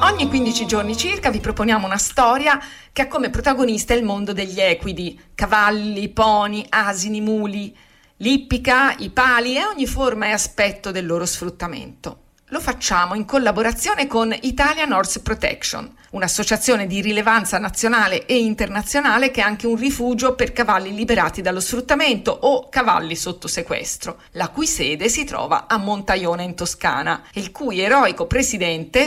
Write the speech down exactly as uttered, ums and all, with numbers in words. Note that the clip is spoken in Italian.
Ogni quindici giorni circa vi proponiamo una storia che ha come protagonista il mondo degli equidi, cavalli, pony, asini, muli, l'ippica, i pali e ogni forma e aspetto del loro sfruttamento. Lo facciamo in collaborazione con Italian Horse Protection, un'associazione di rilevanza nazionale e internazionale che è anche un rifugio per cavalli liberati dallo sfruttamento o cavalli sotto sequestro, la cui sede si trova a Montaione in Toscana e il cui eroico presidente,